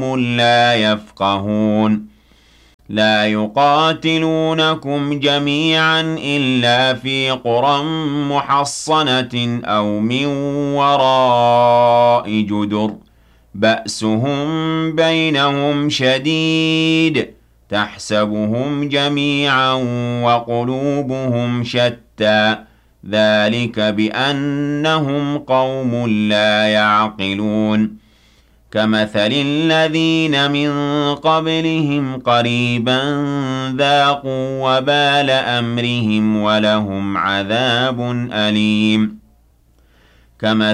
لا يفقهون لا يقاتلونكم جميعا إلا في قرى محصنة أو من وراء جدر بأسهم بينهم شديد تحسبهم جميعا وقلوبهم شتى ذلك بأنهم قوم لا يعقلون كمثل الذين من قبلهم قريبا ذاقوا وبال أمرهم ولهم عذاب أليم